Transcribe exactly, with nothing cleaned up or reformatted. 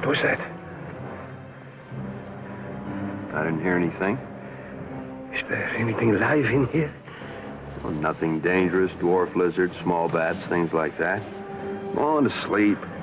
was that? I didn't hear anything. Is there anything alive in here? Well, nothing dangerous. Dwarf lizards, small bats, things like that. Go on to sleep.